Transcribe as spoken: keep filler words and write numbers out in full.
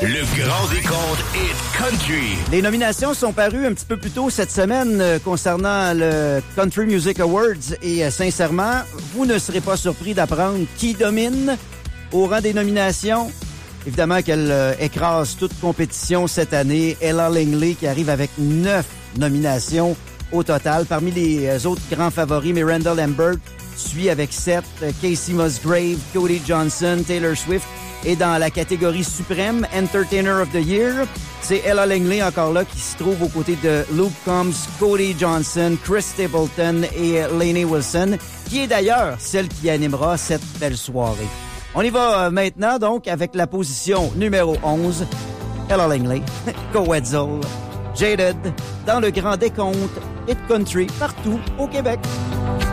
Le grand décompte Hit Country. Les nominations sont parues un petit peu plus tôt cette semaine euh, concernant le Country Music Awards et euh, sincèrement, vous ne serez pas surpris d'apprendre qui domine au rang des nominations. Évidemment qu'elle euh, écrase toute compétition cette année. Ella Langley qui arrive avec neuf nominations au total. Parmi les euh, autres grands favoris, Miranda Lambert suit avec sept, euh, Casey Musgrave, Cody Johnson, Taylor Swift. Et dans la catégorie suprême, Entertainer of the Year, c'est Ella Langley encore là qui se trouve aux côtés de Luke Combs, Cody Johnson, Chris Stapleton et Lainey Wilson, qui est d'ailleurs celle qui animera cette belle soirée. On y va maintenant donc avec la position numéro onze, Ella Langley, Go Wetzel, Jaded, dans le grand décompte Hit Country partout au Québec.